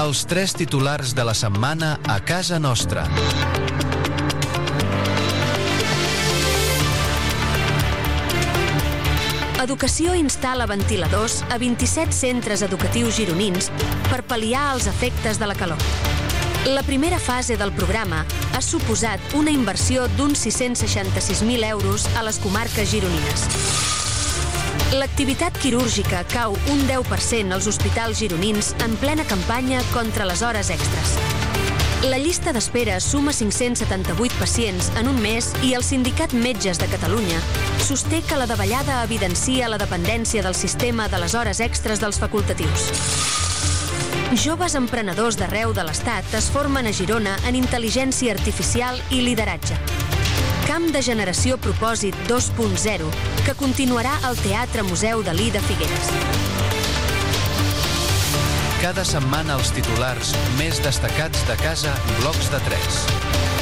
Els 3 titulars de la setmana a casa nostra. Educació instal·la ventiladors a 27 centres educatius gironins per pal·liar els efectes de la calor. La primera fase del programa ha suposat una inversió d'uns 666.000 euros a les comarques gironines. L'activitat quirúrgica cau un 10% als hospitals gironins en plena campanya contra les hores extres. La llista d'espera suma 578 pacients en un mes i el Sindicat Metges de Catalunya sosté que la davallada evidencia la dependència del sistema de les hores extres dels facultatius. Joves emprenedors d'arreu de l'Estat es formen a Girona en intel·ligència artificial i lideratge. Camp de generació Propòsit 2.0, que continuarà al Teatre Museu Dalí de Figueres. Cada setmana els titulars més destacats de casa, blocs de 3.